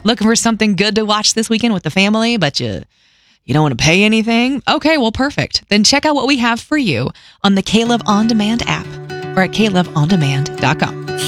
Looking for something good to watch this weekend with the family, but you don't want to pay anything? Okay, well, perfect. Then check out what we have for you on the KLove On Demand app or at KLoveOnDemand.com.